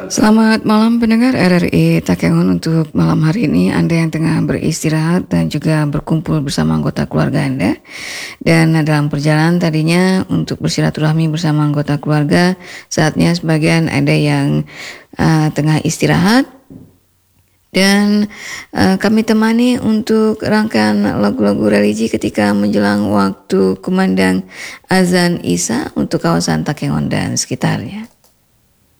Selamat malam pendengar RRI Takengon. Untuk malam hari ini Anda yang tengah beristirahat dan juga berkumpul bersama anggota keluarga Anda. Dan dalam perjalanan tadinya untuk bersilaturahmi bersama anggota keluarga, saatnya sebagian ada yang tengah istirahat. Dan kami temani untuk rangkaian lagu-lagu religi ketika menjelang waktu kumandang azan Isya untuk kawasan Takengon dan sekitarnya.